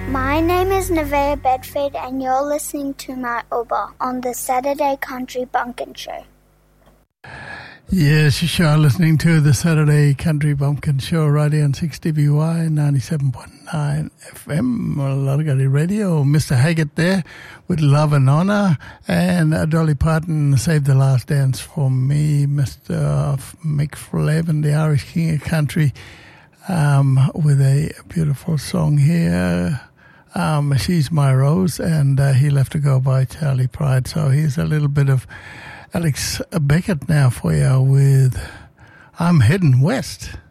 My name is Nevaeh Bedford, and you're listening to my Oba on the Saturday Country Bumpkin Show. Yes, you sure listening to the Saturday Country Bumpkin Show right here on 6WY 97.9 FM, Largari Radio. Mr. Haggart there with Love and Honor, and Dolly Parton, Save the Last Dance for Me. Mr. Mick Flavin, the Irish King of Country, with a beautiful song here. She's My Rose, and he left to go by Charlie Pride. So here's a little bit of Alex Beckett now for you with I'm Heading West.